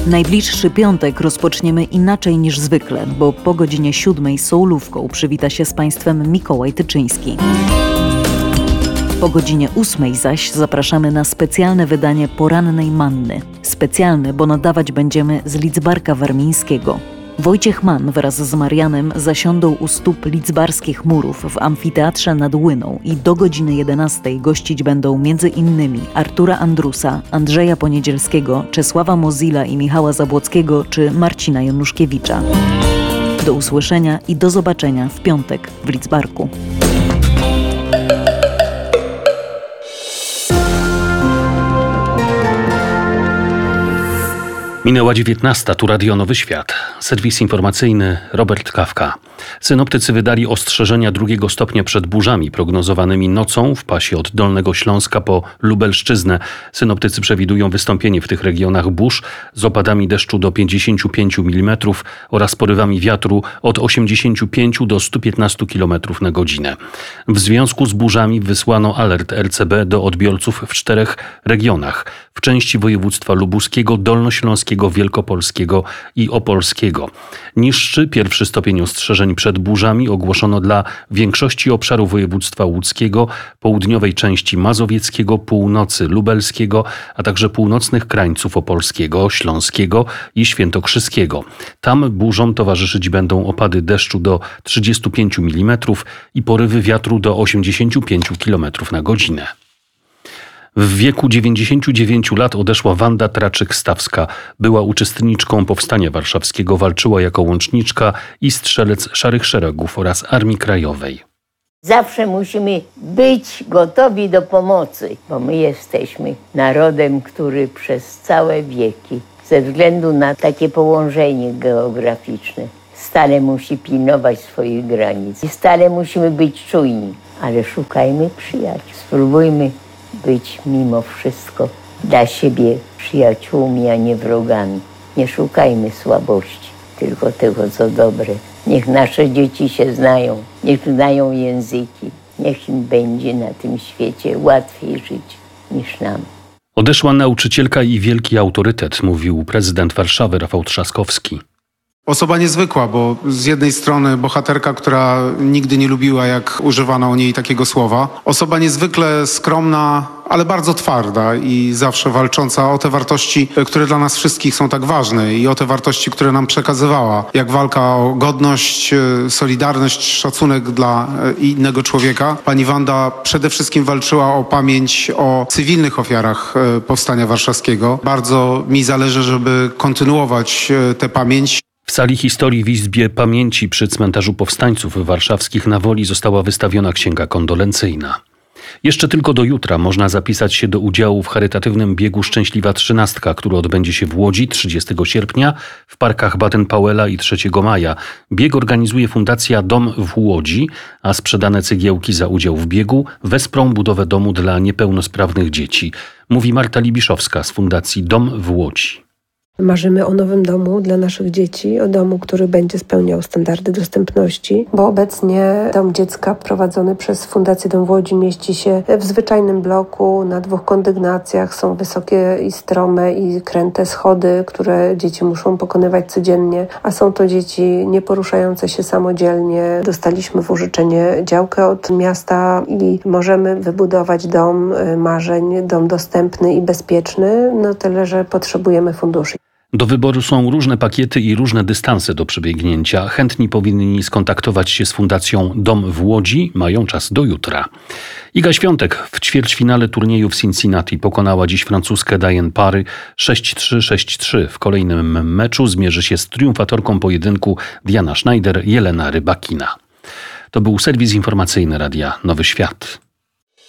Najbliższy piątek rozpoczniemy inaczej niż zwykle, bo po godzinie 7 sołówką przywita się z Państwem Mikołaj Tyczyński. Po godzinie 8 zaś zapraszamy na specjalne wydanie Porannej Manny. Specjalne, bo nadawać będziemy z Lidzbarka Warmińskiego. Wojciech Mann wraz z Marianem zasiądą u stóp lidzbarskich murów w amfiteatrze nad Łyną i do godziny 11 gościć będą m.in. Artura Andrusa, Andrzeja Poniedzielskiego, Czesława Mozilla i Michała Zabłockiego czy Marcina Januszkiewicza. Do usłyszenia i do zobaczenia w piątek w Lidzbarku. Minęła 19, tu Radio Nowy Świat. Serwis informacyjny Robert Kawka. Synoptycy wydali ostrzeżenia 2 stopnia przed burzami prognozowanymi nocą w pasie od Dolnego Śląska po Lubelszczyznę. Synoptycy przewidują wystąpienie w tych regionach burz z opadami deszczu do 55 mm oraz porywami wiatru od 85 do 115 km na godzinę. W związku z burzami wysłano alert RCB do odbiorców w 4 regionach. W części województwa lubuskiego, dolnośląskiego, wielkopolskiego i opolskiego. Niższy, 1 stopień ostrzeżeń przed burzami ogłoszono dla większości obszaru województwa łódzkiego, południowej części mazowieckiego, północy lubelskiego, a także północnych krańców opolskiego, śląskiego i świętokrzyskiego. Tam burzom towarzyszyć będą opady deszczu do 35 mm i porywy wiatru do 85 km na godzinę. W wieku 99 lat odeszła Wanda Traczyk-Stawska. Była uczestniczką Powstania Warszawskiego, walczyła jako łączniczka i strzelec Szarych Szeregów oraz Armii Krajowej. Zawsze musimy być gotowi do pomocy, bo my jesteśmy narodem, który przez całe wieki, ze względu na takie położenie geograficzne, stale musi pilnować swoich granic. I stale musimy być czujni, ale szukajmy przyjaciół. Spróbujmy być mimo wszystko dla siebie przyjaciółmi, a nie wrogami. Nie szukajmy słabości, tylko tego, co dobre. Niech nasze dzieci się znają, niech znają języki, niech im będzie na tym świecie łatwiej żyć niż nam. Odeszła nauczycielka i wielki autorytet, mówił prezydent Warszawy Rafał Trzaskowski. Osoba niezwykła, bo z jednej strony bohaterka, która nigdy nie lubiła, jak używano o niej takiego słowa. Osoba niezwykle skromna, ale bardzo twarda i zawsze walcząca o te wartości, które dla nas wszystkich są tak ważne i o te wartości, które nam przekazywała. Jak walka o godność, solidarność, szacunek dla innego człowieka. Pani Wanda przede wszystkim walczyła o pamięć o cywilnych ofiarach Powstania Warszawskiego. Bardzo mi zależy, żeby kontynuować tę pamięć. W sali historii w Izbie Pamięci przy cmentarzu powstańców warszawskich na Woli została wystawiona księga kondolencyjna. Jeszcze tylko do jutra można zapisać się do udziału w charytatywnym biegu Szczęśliwa Trzynastka, który odbędzie się w Łodzi 30 sierpnia w parkach Baden-Powella i 3 maja. Bieg organizuje Fundacja Dom w Łodzi, a sprzedane cegiełki za udział w biegu wesprą budowę domu dla niepełnosprawnych dzieci, mówi Marta Libiszowska z Fundacji Dom w Łodzi. Marzymy o nowym domu dla naszych dzieci, o domu, który będzie spełniał standardy dostępności, bo obecnie dom dziecka prowadzony przez Fundację Dom w Łodzi mieści się w zwyczajnym bloku na 2 kondygnacjach. Są wysokie i strome i kręte schody, które dzieci muszą pokonywać codziennie, a są to dzieci nieporuszające się samodzielnie. Dostaliśmy w użyczenie działkę od miasta i możemy wybudować dom marzeń, dom dostępny i bezpieczny, no tyle, że potrzebujemy funduszy. Do wyboru są różne pakiety i różne dystanse do przebiegnięcia. Chętni powinni skontaktować się z Fundacją Dom w Łodzi. Mają czas do jutra. Iga Świątek w ćwierćfinale turnieju w Cincinnati pokonała dziś francuskę Diane Parry 6-3, 6-3. W kolejnym meczu zmierzy się z triumfatorką pojedynku Diana Schneider, Jelena Rybakina. To był serwis informacyjny Radia Nowy Świat.